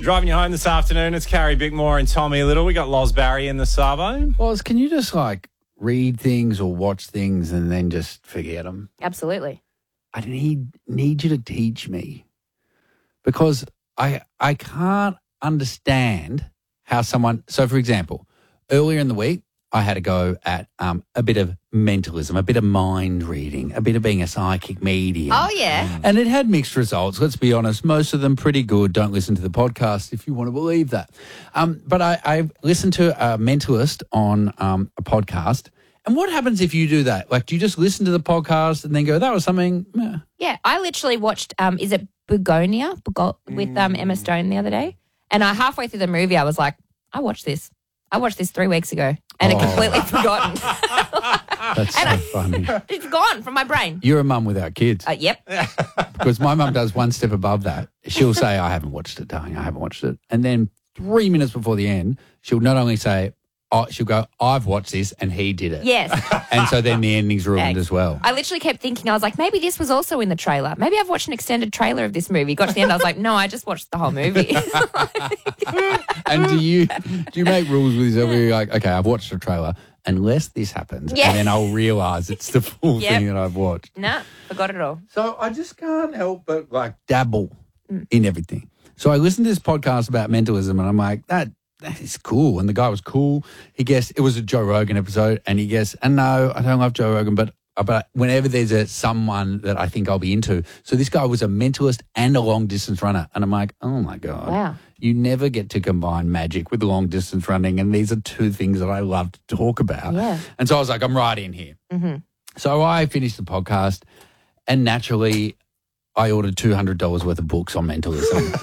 Driving you home this afternoon, it's Carrie Bickmore and Tommy Little. We got Loz Barry in the Savo. Loz, can you just read things or watch things and then just forget them? Absolutely. I need you to teach me because I can't understand how someone. So, for example, earlier in the week, I had a go at a bit of mentalism, a bit of mind reading, a bit of being a psychic medium. Oh, yeah. And it had mixed results. Let's be honest. Most of them pretty good. Don't listen to the podcast if you want to believe that. But I listened to a mentalist on a podcast. And what happens if you do that? Do you just listen to the podcast and then go, that was something? Meh. Yeah, I literally watched, is it Begonia with Emma Stone the other day? And halfway through the movie, I was like, I watched this 3 weeks ago and it completely forgotten. That's so funny. It's gone from my brain. You're a mum without kids. Yep. Because my mum does one step above that. She'll say, I haven't watched it, darling. I haven't watched it. And then 3 minutes before the end, she'll not only say, she'll go, I've watched this and he did it. Yes. And so then the ending's ruined as well. I literally kept thinking, I was like, maybe this was also in the trailer. Maybe I've watched an extended trailer of this movie. Got to the end, I was like, no, I just watched the whole movie. And do you make rules with yourself where you're like, okay, I've watched the trailer, unless this happens, Yeah. and then I'll realise it's the full thing that I've watched. No, forgot it all. So I just can't help but dabble in everything. So I listened to this podcast about mentalism and I'm like, that is cool. And the guy was cool. He guessed, it was a Joe Rogan episode, and he guessed, and no, I don't love Joe Rogan, but whenever there's someone that I think I'll be into. So this guy was a mentalist and a long-distance runner. And I'm like, oh, my God. Wow. You never get to combine magic with long-distance running, and these are two things that I love to talk about. Yeah. And so I was like, I'm right in here. Mm-hmm. So I finished the podcast, and naturally I ordered $200 worth of books on mentalism.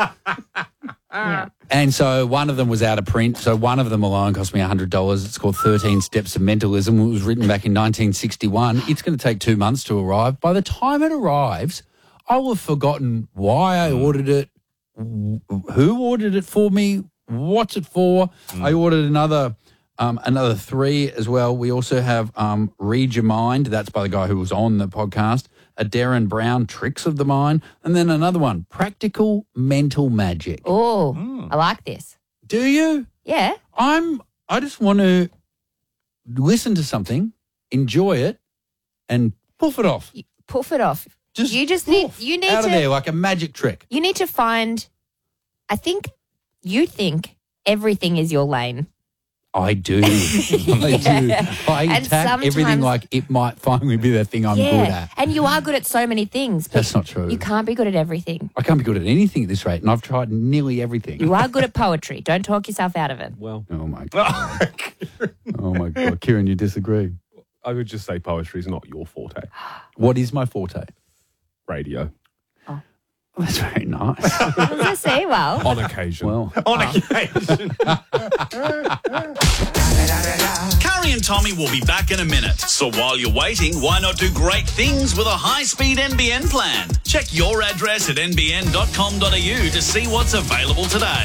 Yeah. And so one of them was out of print. So one of them alone cost me $100. It's called 13 Steps of Mentalism. It was written back in 1961. It's going to take 2 months to arrive. By the time it arrives, I will have forgotten why I ordered it, who ordered it for me, what's it for. I ordered another 3 as well. We also have Read Your Mind. That's by the guy who was on the podcast. A Darren Brown, Tricks of the Mind. And then another one, Practical Mental Magic. Oh, I like this. Do you? Yeah. I just want to listen to something, enjoy it, and poof it off. Poof it off. Just you need out to, of there like a magic trick. You need to find, you think everything is your lane. I do. I do. I And attack everything sometimes- like it might finally be the thing I'm good at. And you are good at so many things. But That's not true. You can't be good at everything. I can't be good at anything at this rate, and I've tried nearly everything. You are good at poetry. Don't talk yourself out of it. Well, Oh, my God. Oh, my God. Kieran, you disagree. I would just say poetry is not your forte. What is my forte? Radio. Oh, that's very nice. I was going to say, well, On occasion. Well, On occasion. Carrie and Tommy will be back in a minute. So while you're waiting, why not do great things with a high-speed NBN plan? Check your address at nbn.com.au to see what's available today.